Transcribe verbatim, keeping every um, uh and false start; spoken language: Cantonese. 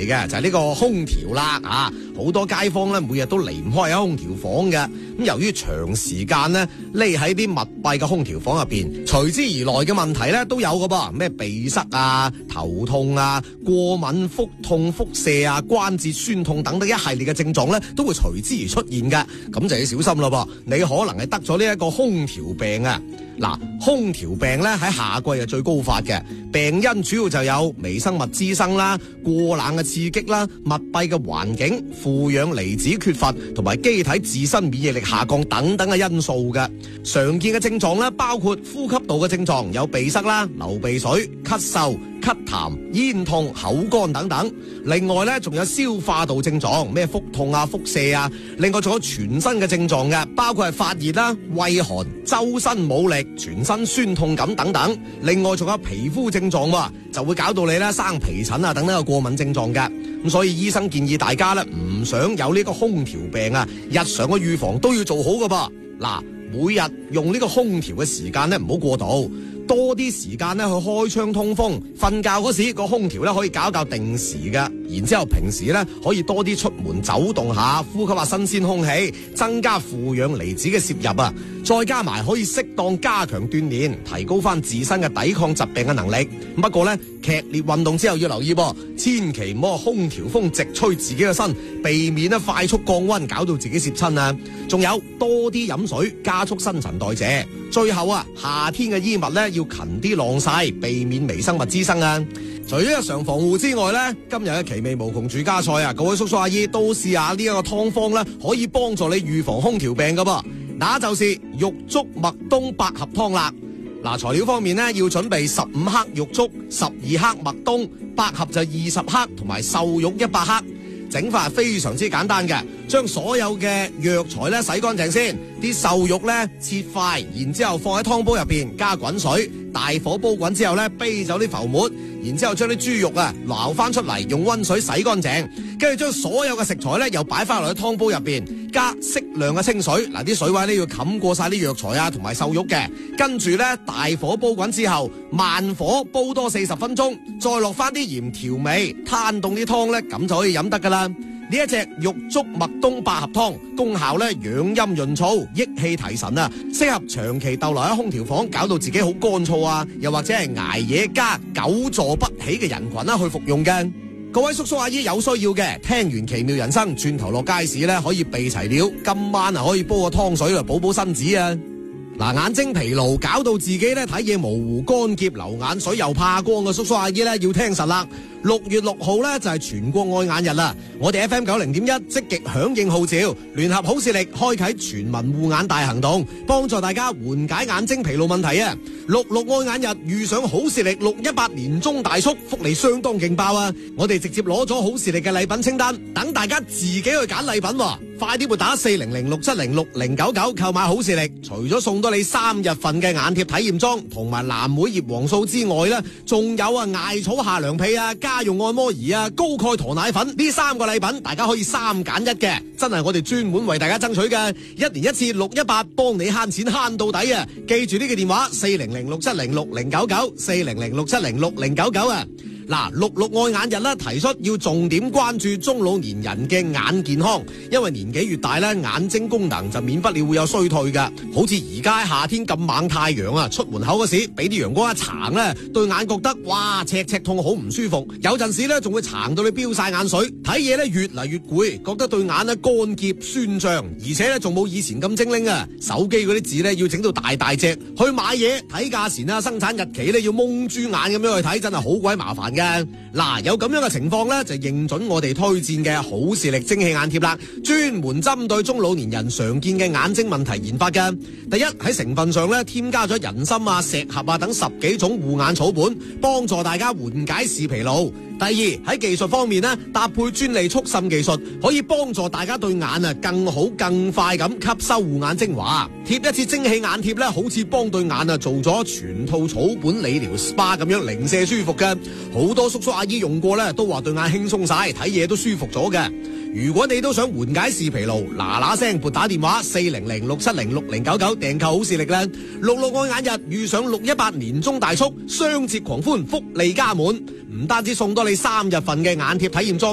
題嘅，就係呢個空調啦啊！好多街坊咧每日都離唔開喺空調房嘅，咁由於長時間咧匿喺啲密閉嘅空調房入邊，隨之而來嘅問題咧都有㗎噃，咩鼻塞啊、頭痛啊、過敏、腹痛、腹瀉啊、關節酸痛等等一系列嘅症狀咧都會隨之而出現嘅，咁就要小心咯噃，你可能係得咗呢一個空調病啊！嗱，空調病咧喺夏季係最高發嘅，病因主要就有微生物滋生啦、過冷嘅刺激啦、密閉嘅環境、負氧離子缺乏同埋機體自身免疫力下降等等嘅因素嘅。常見嘅症狀咧包括呼吸道嘅症狀，有鼻塞啦、流鼻水、咳嗽、咳痰、咽痛、口乾等等。另外咧仲有消化道症狀，咩腹痛啊、腹瀉啊。另外仲有全身嘅症狀嘅，包括係發熱啦、畏寒、周身冇力、全身酸痛感等等。另外仲有皮膚症狀喎，就會搞到你咧生皮疹啊等等嘅過敏症狀嘅。咁所以醫生建議大家咧唔想有呢個空調病啊，日常嘅預防都要做好㗎噃。嗱，每日用呢個空調嘅時間咧唔好過度。多啲時間咧去開窗通風，瞓覺嗰時個空調咧可以搞一搞定時嘅，然之後平時咧可以多啲出門走動下，呼吸下新鮮空氣，增加負氧離子嘅攝入啊，再加埋可以適當加強鍛煉，提高翻自身嘅抵抗疾病嘅能力。不過咧劇烈運動之後要留意噃，千祈唔好空調風直吹自己嘅身，避免咧快速降溫搞到自己攝親啊。仲有多啲飲水，加速新陳代謝。最後啊，夏天嘅衣物咧要勤啲晾曬，避免微生物滋生啊。除咗日常防護之外咧，今日嘅奇味無窮住家菜啊，各位叔叔阿姨都試下呢一個湯方咧，可以幫助你預防空調病噶噃。那就是玉竹麥冬百合湯啦。嗱，材料方面咧，要準備十五克玉竹、十二克麥冬、百合就二十克，同埋瘦肉一百克。整法係非常之簡單嘅，將所有嘅藥材咧洗乾淨先，啲瘦肉咧切塊，然之後放喺湯煲入邊加滾水，大火煲滾之後咧煸走啲浮沫，然之後將啲豬肉啊撈翻出嚟，用溫水洗乾淨，跟住將所有嘅食材咧又擺翻落去湯煲入邊，加適量嘅清水，嗱啲水位咧要冚過晒啲藥材啊同埋瘦肉嘅，跟住咧大火煲滾之後，慢火煲多四十分鐘，再落翻啲鹽調味，攤凍啲湯咧，咁就可以飲得噶啦。呢一隻玉竹麥冬百合湯功效咧養陰潤燥、益氣提神啊，適合長期逗留喺空調房，搞到自己好乾燥啊，又或者係捱夜加久坐不起嘅人群啦去服用嘅。各位叔叔阿姨有需要嘅，聽完奇妙人生轉頭落街市咧可以備齊料，今晚啊可以煲個湯水嚟補補身子啊。嗱，眼睛疲勞搞到自己咧睇嘢模糊、乾澀、流眼水又怕光嘅叔叔阿姨咧要聽實啦。六月六號咧就係全國愛眼日啦，我哋 F M 九零點一積極響應號召，聯合好視力開啟全民護眼大行動，幫助大家緩解眼睛疲勞問題啊！六六愛眼日遇上好視力六一八年終大促，福利相當勁爆啊！我哋直接攞咗好視力嘅禮品清單，等大家自己去揀禮品喎。快啲撥打四零零六七零六零九九購買好視力，除咗送多你三日份嘅眼貼體驗裝同埋藍莓葉黃素之外咧，仲有啊艾草下涼被啊、家用按摩儀啊、高鈣駝奶粉呢三個禮品，大家可以三揀一嘅，真係我哋專門為大家爭取嘅，一年一次六一八，幫你慳錢慳到底啊！記住呢個電話四零零六七零六零九九四零零六七零六零九九啊！嗱，六六愛眼日咧提出要重點關注中老年人嘅眼健康，因為年紀越大咧，眼睛功能就免不了會有衰退噶。好似而家夏天咁猛太陽啊，出門口嗰時俾啲陽光一撐咧，對眼覺得哇赤赤痛好唔舒服，有陣時咧仲會撐到你飆晒眼水，睇嘢咧越嚟越攰，覺得對眼咧乾澀酸脹，而且咧仲冇以前咁精靈啊，手機嗰啲字咧要整到大大隻，去買嘢睇價錢啊、生產日期咧要蒙豬眼咁樣去睇，真係好鬼麻煩。嗱，有咁樣嘅情況咧，就認準我哋推薦嘅好視力蒸汽眼貼啦，專門針對中老年人常見嘅眼睛問題研發嘅。第一，喺成分上咧添加咗人參啊、石斛啊等十幾種護眼草本，幫助大家緩解視疲勞。第二，喺技術方面咧，搭配專利速滲技術，可以幫助大家對眼啊更好更快咁吸收護眼精華。貼一次蒸汽眼貼咧，好似幫對眼啊做咗全套草本理療 S P A 咁樣零舍舒服嘅。好多叔叔阿姨用過咧，都話對眼輕鬆晒，睇嘢都舒服咗嘅。如果你都想緩解視疲勞，嗱嗱聲撥打電話四零零六七零六零九九訂購好視力啦。六六愛眼日遇上六一八年終大促，雙節狂歡，福利加滿，唔單止送多你三日份嘅眼貼體驗裝。